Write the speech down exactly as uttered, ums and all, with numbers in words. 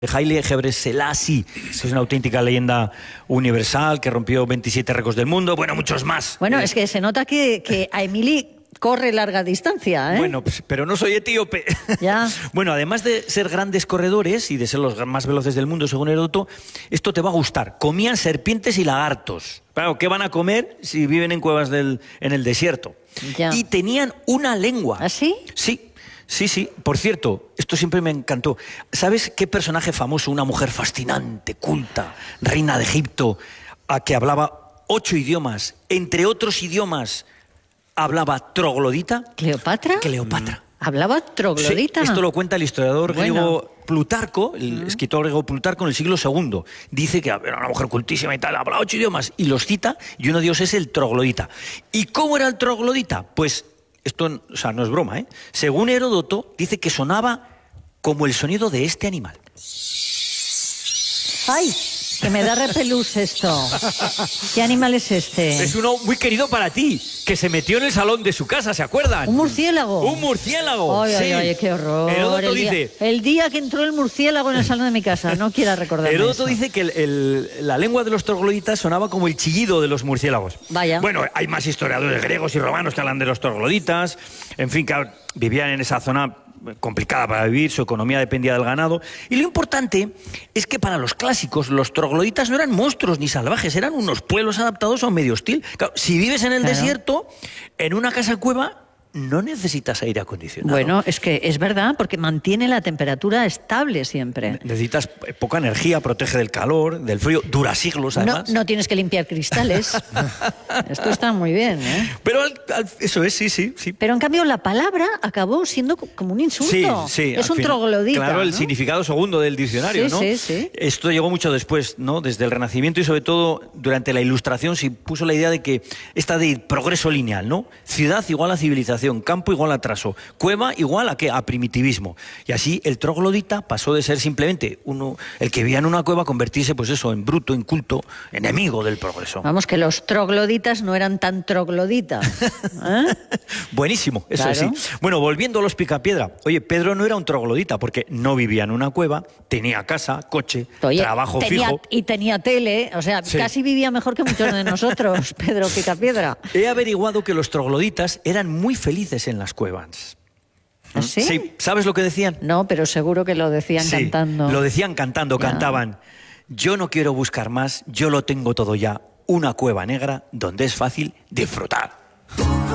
Haile Gebrselassie, que es una auténtica leyenda universal que rompió veintisiete récords del mundo, bueno, muchos más. Bueno, eh, es que se nota que, que a Emily corre larga distancia, ¿eh? Bueno, pues, pero no soy etíope. Ya. Bueno, además de ser grandes corredores y de ser los más veloces del mundo, según Heródoto, esto te va a gustar. Comían serpientes y lagartos. Claro, ¿qué van a comer si viven en cuevas del, en el desierto? Ya. Y tenían una lengua. ¿Ah, sí? Sí. Sí, sí. Por cierto, esto siempre me encantó. ¿Sabes qué personaje famoso, una mujer fascinante, culta, reina de Egipto, a que hablaba ocho idiomas, entre otros idiomas, hablaba troglodita? ¿Cleopatra? Cleopatra. ¿Hablaba troglodita? Sí, esto lo cuenta el historiador Bueno. griego Plutarco, el escritor griego Plutarco en el siglo segundo. Dice que era una mujer cultísima y tal, hablaba ocho idiomas, y los cita, y uno de ellos es el troglodita. ¿Y cómo era el troglodita? Pues esto, o sea, no es broma, ¿eh? Según Heródoto, dice que sonaba como el sonido de este animal. ¡Ay! Que me da repelús esto. ¿Qué animal es este? Es uno muy querido para ti, que se metió en el salón de su casa, ¿se acuerdan? ¿Un murciélago? ¡Un murciélago! Ay, sí. ay, ay, qué horror. Heródoto el, día, dice... el día que entró el murciélago en el salón de mi casa, no quiera recordarme Heródoto eso. dice que el, el, la lengua de los trogloditas sonaba como el chillido de los murciélagos. Vaya. Bueno, hay más historiadores griegos y romanos que hablan de los trogloditas. En fin, que vivían en esa zona complicada para vivir, su economía dependía del ganado. Y lo importante es que para los clásicos los trogloditas no eran monstruos ni salvajes, eran unos pueblos adaptados a un medio hostil. Claro, si vives en el Claro. desierto, en una casa cueva, no necesitas aire acondicionado. Bueno, es que es verdad, porque mantiene la temperatura estable siempre. Necesitas poca energía, protege del calor, del frío, dura siglos No, además. no tienes que limpiar cristales. Esto está muy bien, ¿eh? Pero al- al- eso es, sí, sí, sí. Pero en cambio la palabra acabó siendo co- como un insulto. Sí, sí, es al un final. troglodita. Claro, el ¿no? significado segundo del diccionario, Sí, ¿no? sí, sí. Esto llegó mucho después, ¿no? Desde el Renacimiento y sobre todo durante la Ilustración se puso la idea de que esta de progreso lineal, ¿no? Ciudad igual a civilización, campo igual a atraso, cueva igual a qué, a primitivismo. Y así el troglodita pasó de ser simplemente uno, el que vivía en una cueva, a convertirse, pues eso, en bruto, inculto, enemigo del progreso. Vamos, que los trogloditas no eran tan trogloditas. ¿eh? Buenísimo, eso Claro. sí. Bueno, volviendo a los Picapiedra. Oye, Pedro no era un troglodita porque no vivía en una cueva, tenía casa, coche, Oye, trabajo tenía, fijo. y tenía tele, o sea, Sí. casi vivía mejor que muchos de nosotros, Pedro Picapiedra. He averiguado que los trogloditas eran muy felices en las cuevas. ¿Ah, sí? Sí, ¿sabes lo que decían? No, pero seguro que lo decían Sí, cantando. Lo decían cantando, Ya. cantaban. Yo no quiero buscar más, yo lo tengo todo ya. Una cueva negra donde es fácil disfrutar.